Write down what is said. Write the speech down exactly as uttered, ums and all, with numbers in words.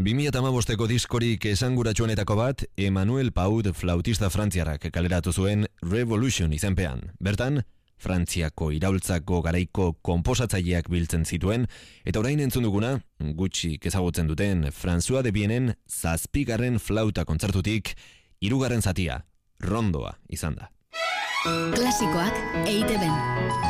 bi mila hamabosteko diskorik esanguratsuenetako bat, Emmanuel Paud flautista frantziarrak kaleratu zuen Revolution izenpean. Bertan, Frantziako iraultzako garaiko konposatzaileak biltzen zituen, eta orain entzun duguna, gutxi ezagutzen duten François de Vienen zazpigarren flauta kontzertutik, hirugarren zatia, rondoa izan da. Klasikoak E I T B.